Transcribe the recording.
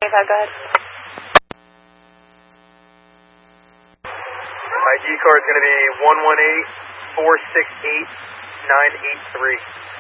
Go ahead. ID card is going to be 118468 983.